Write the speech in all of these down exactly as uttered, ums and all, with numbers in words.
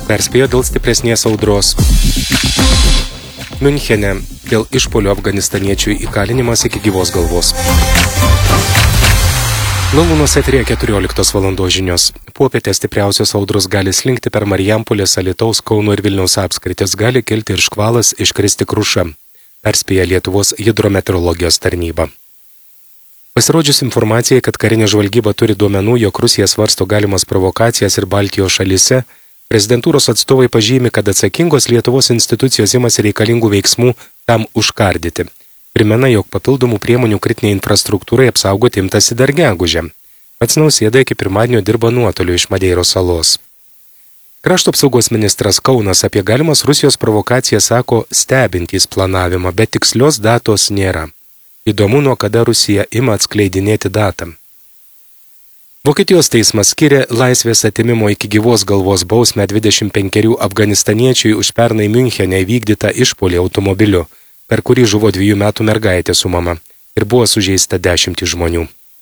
Perspėjo dėl stipresnės audros. Miunchene dėl išpuolio afganistaniečių įkalinimas iki gyvos galvos. Lalūnos eterėje keturioliktos valandos žinios. Popietę stipriausios audros gali slinkti per Marijampolės, Alytaus, Kauno ir Vilniaus apskritis, gali kilti ir škvalas, iškristi kruša. Perspėja Lietuvos hidrometeorologijos tarnyba. Pasirodžius informacijai, kad karinė žvalgyba turi duomenų, jog Rusija svarsto galimas provokacijas ir Baltijos šalyse, prezidentūros atstovai pažymi, kad atsakingos Lietuvos institucijos imasi reikalingų veiksmų tam užkardyti. Primena, jog papildomų priemonių kritinė infrastruktūrai apsaugoti imtasi dar gegužę. Pats Nausėda iki pirmadienio dirba nuotoliu iš Madeiros salos. Krašto apsaugos ministras Kaunas apie galimas Rusijos provokacijas sako stebintys planavimą, bet tikslios datos nėra. Įdomu, nuo kada Rusija ima atskleidinėti datą. Vokietijos teismas skiria laisvės atimimo iki gyvos galvos bausmę dvidešimt penkerių afganistaniečiui už pernai Miunchene įvykdytą išpuolį automobiliu, per kurį žuvo dviejų metų mergaitė su mama ir buvo sužeista dešimtys žmonių.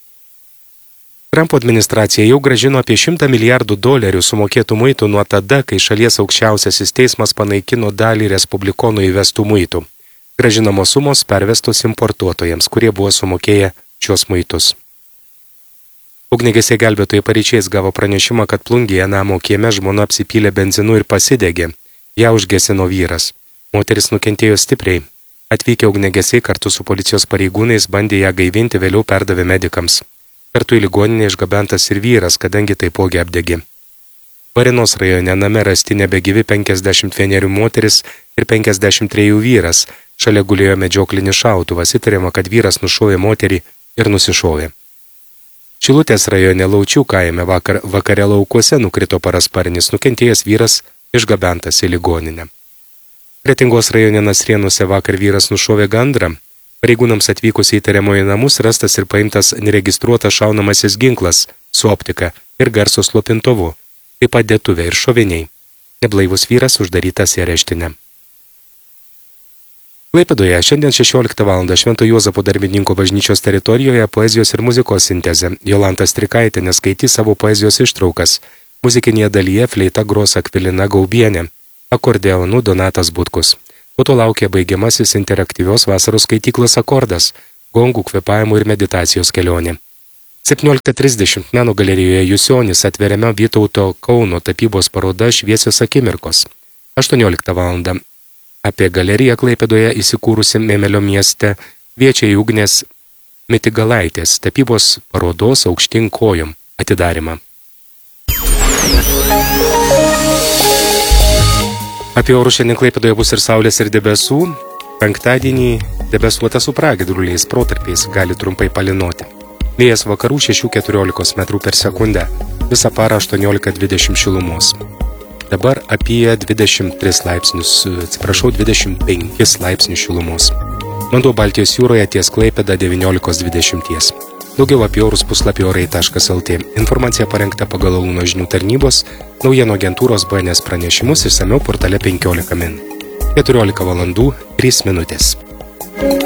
Trumpo administracija jau grąžino apie šimtą milijardų dolerių sumokėtų muitų nuo tada, kai šalies aukščiausiasis teismas panaikino dalį respublikonų įvestų muitų. Grąžinamos sumos pervestos importuotojams, kurie buvo sumokėję šios muitus. Ugniagesiai gelbėtojai paryčiais gavo pranešimą, kad Plungėje namo kieme žmona apsipylė benzinu ir pasidegė. Ją užgesino vyras. Moteris nukentėjo stipriai. Atvykę ugniagesiai kartu su policijos pareigūnais bandė ją gaivinti, vėliau perdavė medikams. Kartu į ligoninę išgabentas ir vyras, kadangi taipogi apdegė. Varėnos rajone name rasti nebegyvi penkiasdešimt vienerių moteris ir penkiasdešimt trejų vyras. Šalia gulėjo medžioklinis šautuvas, įtariama, kad vyras nušovė moterį ir nusišovė. Šilutės rajone Laučių kaime vakar, vakare laukuose nukrito parasparnis, nukentėjęs vyras išgabentas į ligoninę. Kretingos rajone Nasrėnuose vakar vyras nušovė gandrą. Pareigūnams atvykus į įtariamojo namus rastas ir paimtas neregistruotas šaunamasis ginklas su optika ir garso slopintuvu, taip pat dėtuvė ir šoviniai. Neblaivus vyras uždarytas į areštinę. Klaipėdoje šiandien šešioliktą valandą Švento Juozapo Darbininko bažnyčios teritorijoje poezijos ir muzikos sintezė. Jolanta Strikaitė neskaitys savo poezijos ištraukas. Muzikinėje dalyje fleita gros Akvilina Gaubienė, akordeonu Donatas Butkus. Po to laukia baigiamasis interaktyvios vasaros skaityklos akordas, gongų kvėpavimų ir meditacijos kelionė. septynioliktą trisdešimt Meno galerijoje Jusionis atveriama Vytauto Kauno tapybos paroda Šviesios akimirkos. aštuonioliktą valandą apie galeriją Klaipėdoje įsikūrusi Memelio mieste kviečia į Ugnės Mitigalaitės tapybos parodos Aukštyn kojom atidarymą. Apie orus šiandien Klaipėdoje bus ir saulės ir debesų. Penktadienį debesuota su pragiedruliais protarpiais gali trumpai palynoti. Vėjas vakarų šešių keturiolikos metrų per sekundę. Visą parą aštuoniolika dvidešimt šilumos. Dabar apie dvidešimt tris laipsnius, atsiprašau, dvidešimt penkis laipsnius šilumos. Vanduo Baltijos jūroje ties Klaipėda devyniolika dvidešimt. Daugiau apie orus puslapį orai taškas lt. Informacija parengta pagal Lalūno žinių tarnybos, naujienų agentūros B N S pranešimus išsamiau portale penkiolika min. keturiolika valandų trys minutės.